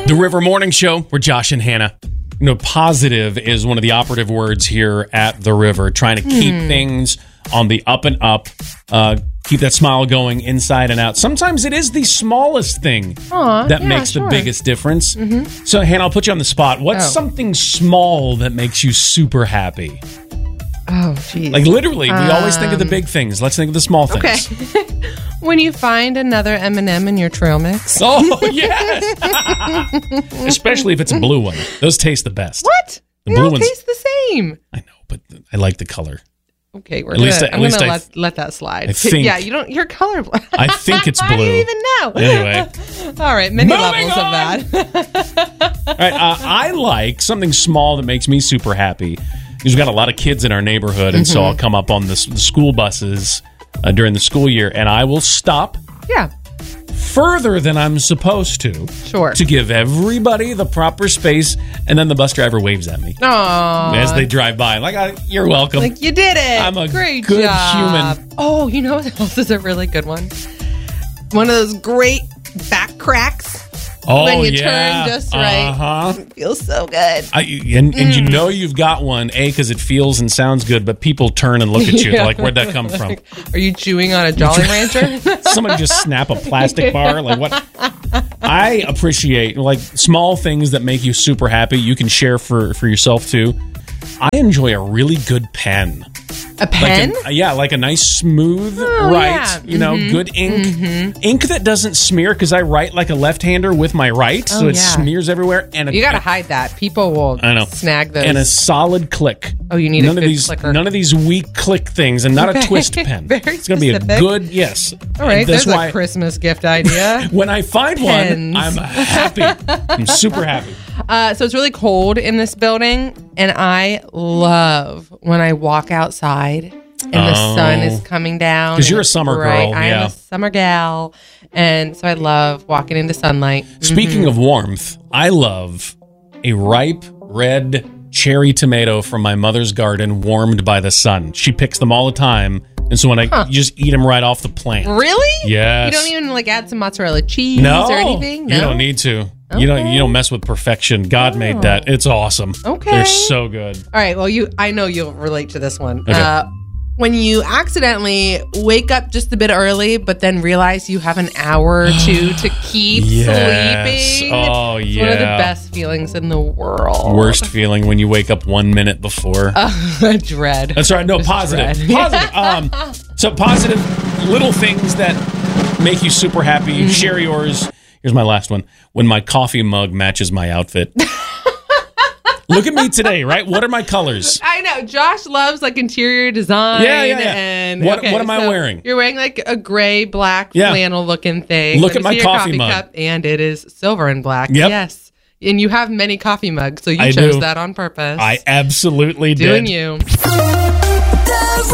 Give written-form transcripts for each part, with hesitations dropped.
The River Morning Show, we're Josh and Hannah. You know, positive is one of the operative words here at The River, trying to keep things on the up and up, keep that smile going inside and out. Sometimes it is the smallest thing that makes the biggest difference. So, Hannah, I'll put you on the spot. What's something small that makes you super happy? Oh, geez. Like, literally, we always think of the big things. Let's think of the small things. Okay. When you find another M&M in your trail mix. Oh, yes! Especially if it's a blue one. Those taste the best. What? The They blue all ones taste the same. I know, but I like the color. Okay, I'm At least gonna let that slide. I think- yeah, you're colorblind. I think it's blue. How do you even know? Anyway. All right, many Moving levels on. of that. All right, I like something small that makes me super happy. We've got a lot of kids in our neighborhood, and so I'll come up on the school buses during the school year, and I will stop Yeah, further than I'm supposed to. Sure. To give everybody the proper space, and then the bus driver waves at me Aww. as they drive by. Like, you're welcome. Like, you did it. I'm a Great good job. human. Oh, you know what else is a really good one? One of those great back cracks. When you turn just right. It feels so good. And you know you've got one, A, because it feels and sounds good, but people turn and look at you. They're like, where'd that come from? Are you chewing on a Jolly Rancher? Somebody just snap a plastic bar? Like, what? I appreciate, like, small things that make you super happy. You can share for yourself, too. I enjoy a really good pen. A pen? Like a nice smooth write, good ink. Ink that doesn't smear, because I write like a left-hander with my right, so it smears everywhere. And you got to hide that. People will snag those. And a solid click. Oh, you need a good clicker. None of these weak click things, and not a twist pen. It's going to be a good, yes. All right, there's a Christmas gift idea. When I find one, I'm happy. I'm super happy. So it's really cold in this building, and I love when I walk outside and the sun is coming down. Because you're a summer girl. I am a summer gal, and so I love walking into sunlight. Speaking of warmth, I love a ripe red cherry tomato from my mother's garden warmed by the sun. She picks them all the time. And so when you just eat them right off the plant. Really? Yes. You don't even add some mozzarella cheese or anything? No, you don't need to. Okay. You don't mess with perfection. God made that. It's awesome. Okay. They're so good. All right. Well, I know you'll relate to this one. Okay. When you accidentally wake up just a bit early, but then realize you have an hour or two to keep sleeping. Oh, it's one of the best feelings in the world. Worst feeling when you wake up 1 minute before. Dread. That's right. No, positive. Positive. So positive little things that make you super happy. Share yours. Here's my last one. When my coffee mug matches my outfit. Look at me today, right? What are my colors? I know. Josh loves interior design. Yeah. And what am I wearing? You're wearing a gray, black flannel looking thing. Look at my coffee mug. Cup, and it is silver and black. Yep. Yes. And you have many coffee mugs, so you chose that on purpose. I absolutely did. Doing you. The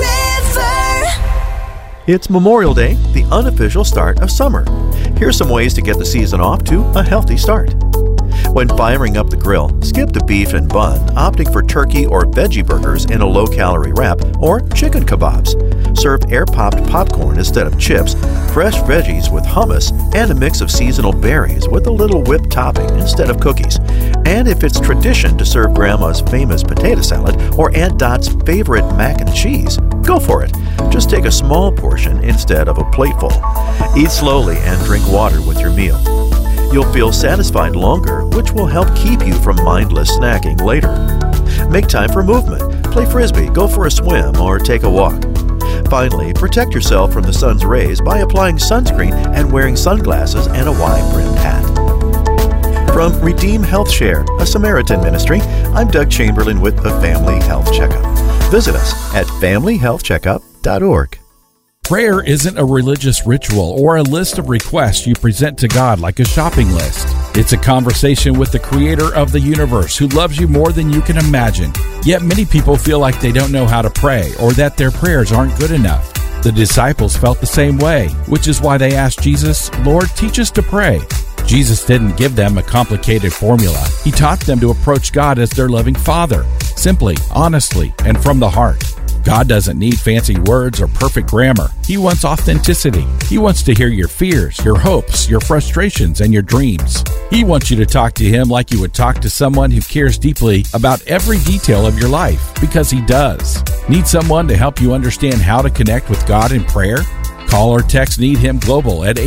River. It's Memorial Day, the unofficial start of summer. Here's some ways to get the season off to a healthy start. When firing up the grill, skip the beef and bun, opting for turkey or veggie burgers in a low-calorie wrap, or chicken kebabs. Serve air-popped popcorn instead of chips, fresh veggies with hummus, and a mix of seasonal berries with a little whipped topping instead of cookies. And if it's tradition to serve Grandma's famous potato salad or Aunt Dot's favorite mac and cheese, go for it. Just take a small portion instead of a plateful. Eat slowly and drink water with your meal. You'll feel satisfied longer, which will help keep you from mindless snacking later. Make time for movement. Play frisbee, go for a swim, or take a walk. Finally, protect yourself from the sun's rays by applying sunscreen and wearing sunglasses and a wide-brimmed hat. From Redeem Health Share, a Samaritan ministry, I'm Doug Chamberlain with the Family Health Checkup. Visit us at familyhealthcheckup.org. Prayer isn't a religious ritual or a list of requests you present to God like a shopping list. It's a conversation with the creator of the universe who loves you more than you can imagine. Yet many people feel like they don't know how to pray or that their prayers aren't good enough. The disciples felt the same way, which is why they asked Jesus, "Lord, teach us to pray." Jesus didn't give them a complicated formula. He taught them to approach God as their loving Father, simply, honestly, and from the heart. God doesn't need fancy words or perfect grammar. He wants authenticity. He wants to hear your fears, your hopes, your frustrations, and your dreams. He wants you to talk to Him like you would talk to someone who cares deeply about every detail of your life, because He does. Need someone to help you understand how to connect with God in prayer? Call or text Need Him Global at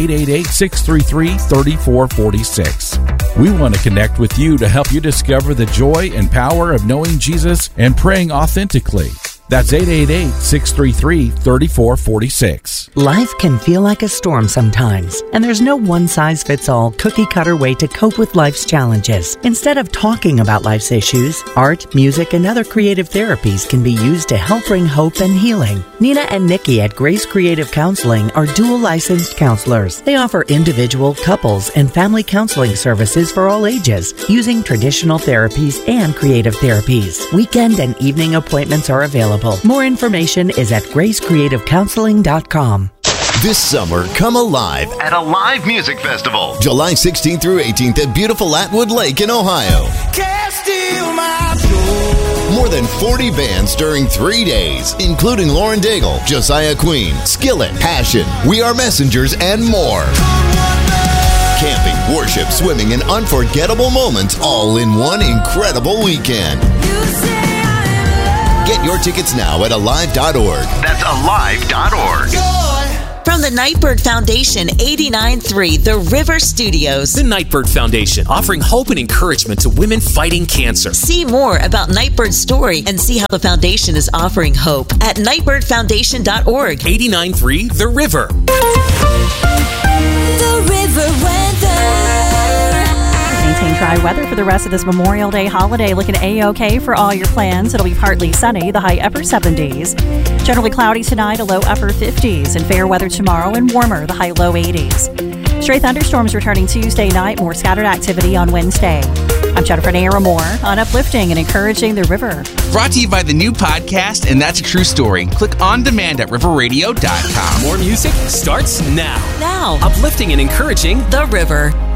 888-633-3446. We want to connect with you to help you discover the joy and power of knowing Jesus and praying authentically. That's 888-633-3446. Life can feel like a storm sometimes, and there's no one-size-fits-all cookie-cutter way to cope with life's challenges. Instead of talking about life's issues, art, music, and other creative therapies can be used to help bring hope and healing. Nina and Nikki at Grace Creative Counseling are dual licensed counselors. They offer individual, couples, and family counseling services for all ages, using traditional therapies and creative therapies. Weekend and evening appointments are available. More information is at gracecreativecounseling.com. This summer, come alive at Alive Music Festival, July 16th through 18th at beautiful Atwood Lake in Ohio. Can't steal my joy. More than 40 bands during 3 days, including Lauren Daigle, Josiah Queen, Skillet, Passion, We Are Messengers, and more. Camping, worship, swimming, and unforgettable moments all in one incredible weekend. Get your tickets now at alive.org. That's alive.org. From the Nightbird Foundation, 89.3 The River Studios. The Nightbird Foundation, offering hope and encouragement to women fighting cancer. See more about Nightbird's story and see how the foundation is offering hope at nightbirdfoundation.org. 89.3 The River. The River weather. Maintain dry weather for the rest of this Memorial Day holiday. Looking A-OK for all your plans. It'll be partly sunny, the high upper 70s. Generally cloudy tonight, a low upper 50s. And fair weather tomorrow and warmer, the high low 80s. Stray thunderstorms returning Tuesday night, more scattered activity on Wednesday. I'm Jennifer Naramore on Uplifting and Encouraging the River. Brought to you by the new podcast, And That's a True Story. Click on demand at riverradio.com. More music starts now. Now. Uplifting and Encouraging the River.